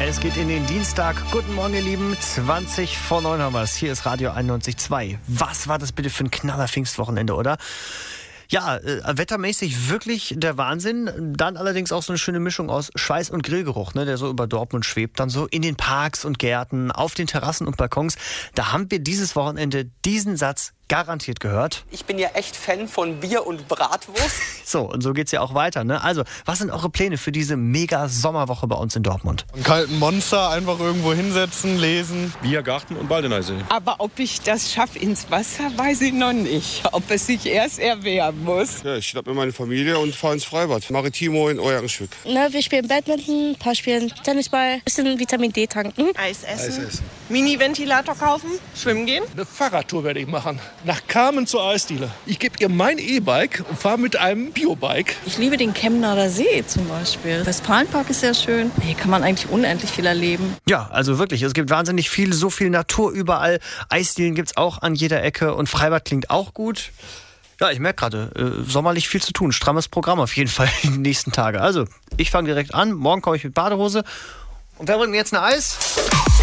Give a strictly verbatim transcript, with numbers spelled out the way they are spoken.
Es geht in den Dienstag. Guten Morgen, ihr Lieben. zwanzig vor neun haben wir es. Hier ist Radio einundneunzig Komma zwei. Was war das bitte für ein knaller Pfingstwochenende, oder? Ja, äh, wettermäßig wirklich der Wahnsinn. Dann allerdings auch so eine schöne Mischung aus Schweiß und Grillgeruch, ne, der so über Dortmund schwebt. Dann so in den Parks und Gärten, auf den Terrassen und Balkons. Da haben wir dieses Wochenende diesen Satz garantiert gehört. Ich bin ja echt Fan von Bier und Bratwurst. So, und so geht's ja auch weiter, ne? Also, was sind eure Pläne für diese mega Sommerwoche bei uns in Dortmund? Einen kalten Monster einfach irgendwo hinsetzen, lesen. Biergarten und Baldeneysee. Aber ob ich das schaffe ins Wasser, weiß ich noch nicht. Ob es sich erst erwärmen muss. Ja, ich schnapp mir meine Familie und fahre ins Freibad. Maritimo in Eurenstück. Ne, wir spielen Badminton, ein paar spielen Tennisball, bisschen Vitamin D tanken. Eis essen, Eis essen. Mini-Ventilator kaufen, schwimmen gehen. Eine Fahrradtour werde ich machen. Nach Kamen zur Eisdiele. Ich gebe ihr mein E-Bike und fahre mit einem Biobike. Ich liebe den Chemnader See zum Beispiel. Westfalenpark ist sehr schön. Hier kann man eigentlich unendlich viel erleben. Ja, also wirklich, es gibt wahnsinnig viel, so viel Natur überall. Eisdielen gibt's auch an jeder Ecke und Freibad klingt auch gut. Ja, ich merke gerade, äh, sommerlich viel zu tun. Strammes Programm auf jeden Fall in den nächsten Tagen. Also, ich fange direkt an. Morgen komme ich mit Badehose. Und wer bringt mir jetzt ein Eis?